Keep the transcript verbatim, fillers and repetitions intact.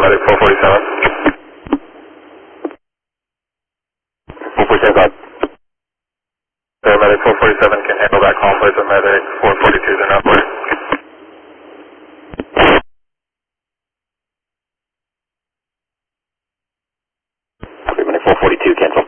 Paramedic four forty-seven. four forty-seven. Paramedic four forty-seven can handle that call, please. Medic four forty-two is enough, please. Paramedic four forty-two, cancel.